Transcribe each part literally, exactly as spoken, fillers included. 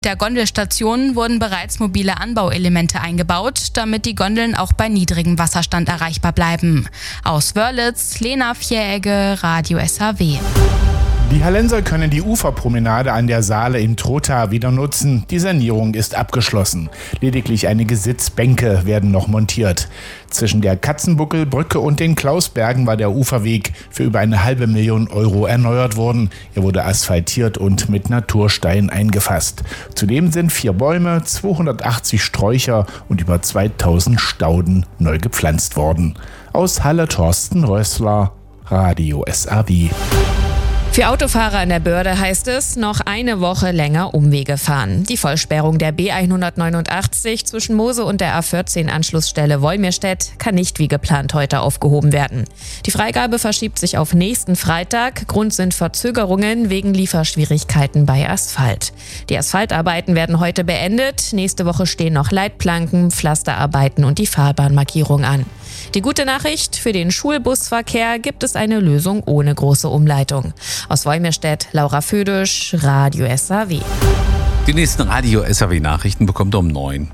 Der Gondelstationen wurden bereits mobile Anbauelemente eingebaut, damit die Gondeln auch bei niedrigem Wasserstand erreichbar bleiben. Aus Wörlitz, Lena Vieregge, Radio S R W. Die Hallenser können die Uferpromenade an der Saale im Trotha wieder nutzen. Die Sanierung ist abgeschlossen. Lediglich einige Sitzbänke werden noch montiert. Zwischen der Katzenbuckelbrücke und den Klausbergen war der Uferweg für über eine halbe Million Euro erneuert worden. Er wurde asphaltiert und mit Naturstein eingefasst. Zudem sind vier Bäume, zweihundertachtzig Sträucher und über zweitausend Stauden neu gepflanzt worden. Aus Halle Thorsten Rössler, Radio S R W. Für Autofahrer an der Börde heißt es, noch eine Woche länger Umwege fahren. Die Vollsperrung der B hundertneunundachtzig zwischen Mose und der A vierzehn Anschlussstelle Wolmirstedt kann nicht wie geplant heute aufgehoben werden. Die Freigabe verschiebt sich auf nächsten Freitag. Grund sind Verzögerungen wegen Lieferschwierigkeiten bei Asphalt. Die Asphaltarbeiten werden heute beendet. Nächste Woche stehen noch Leitplanken, Pflasterarbeiten und die Fahrbahnmarkierung an. Die gute Nachricht, für den Schulbusverkehr gibt es eine Lösung ohne große Umleitung. Aus Wolmirstedt, Laura Födisch, Radio S R W. Die nächsten Radio S R W-Nachrichten bekommt ihr um neun.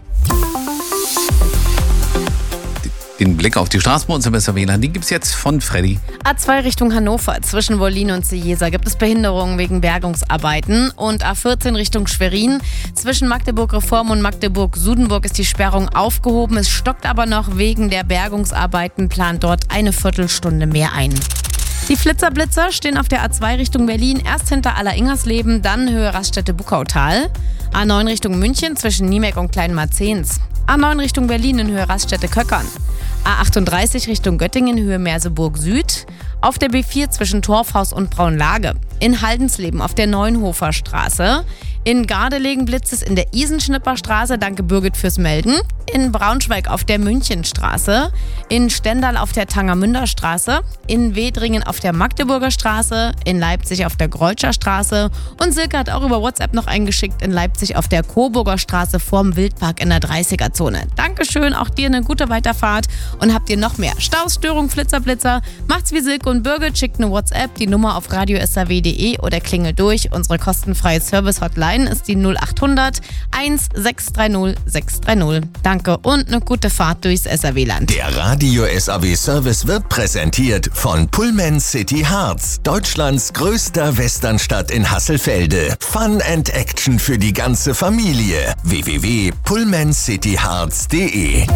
Den Blick auf die Straßen bei uns im S R W-Land, den gibt es jetzt von Freddy. A zwei Richtung Hannover, zwischen Wollin und Ciesa gibt es Behinderungen wegen Bergungsarbeiten. Und A vierzehn Richtung Schwerin, zwischen Magdeburg-Reform und Magdeburg-Sudenburg ist die Sperrung aufgehoben. Es stockt aber noch wegen der Bergungsarbeiten, plant dort eine Viertelstunde mehr ein. Die Flitzerblitzer stehen auf der A zwei Richtung Berlin, erst hinter Aller-Ingersleben, dann Höhe Raststätte-Buckautal. A neun Richtung München zwischen Niemek und Kleinmarzens. A neun Richtung Berlin in Höhe Raststätte-Köckern. A achtunddreißig Richtung Göttingen, Höhe Merseburg Süd. Auf der B vier zwischen Torfhaus und Braunlage. In Haldensleben auf der Neuenhofer Straße. In Gardelegen blitzt es in der Isenschnipperstraße, danke Birgit fürs Melden. In Braunschweig auf der Münchenstraße. In Stendal auf der Tangermünder Straße. In Wedringen auf der Magdeburger Straße. In Leipzig auf der Greutscher Straße. Und Silke hat auch über WhatsApp noch eingeschickt, in Leipzig auf der Coburger Straße vorm Wildpark in der dreißiger-Zone. Dankeschön, auch dir eine gute Weiterfahrt. Und habt ihr noch mehr Staus, Störung, Flitzer, Blitzer? Macht's wie Silke und Birgit, schickt eine WhatsApp, die Nummer auf radio s r w punkt d e oder klingelt durch. Unsere kostenfreie Service-Hotline ist die null achthundert eins sechs drei null sechs drei null. Danke und eine gute Fahrt durchs S R W-Land. Der Radio S R W-Service wird präsentiert von Pullman City Harz, Deutschlands größter Westernstadt in Hasselfelde. Fun and Action für die ganze Familie. w w w punkt pullman city harz punkt d e.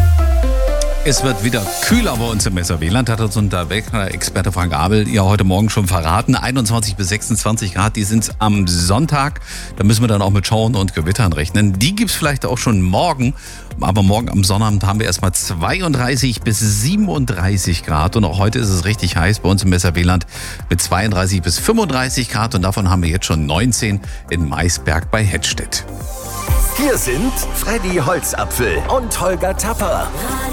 Es wird wieder kühler bei uns im S R W-Land, hat uns unser Wetterexperte Frank Abel ja heute Morgen schon verraten. einundzwanzig bis sechsundzwanzig Grad, die sind am Sonntag. Da müssen wir dann auch mit Schauern und Gewittern rechnen. Die gibt's vielleicht auch schon morgen. Aber morgen am Sonnabend haben wir erstmal zweiunddreißig bis siebenunddreißig Grad. Und auch heute ist es richtig heiß bei uns im S R W-Land mit zweiunddreißig bis fünfunddreißig Grad. Und davon haben wir jetzt schon neunzehn in Maisberg bei Hettstedt. Hier sind Freddy Holzapfel und Holger Tapper.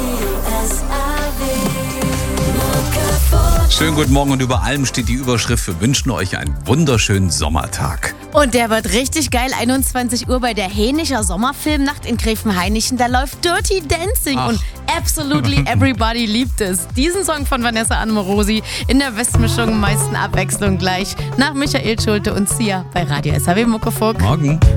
Schönen guten Morgen und über allem steht die Überschrift: Wir wünschen euch einen wunderschönen Sommertag. Und der wird richtig geil, einundzwanzig Uhr bei der Hänischer Sommerfilmnacht in Gräfenhainichen. Da läuft Dirty Dancing Ach. und Absolutely Everybody liebt es. Diesen Song von Vanessa Amorosi in der Westmischung, meisten Abwechslung gleich nach Michael Schulte und Sia bei Radio S R W Muckefuck. Morgen.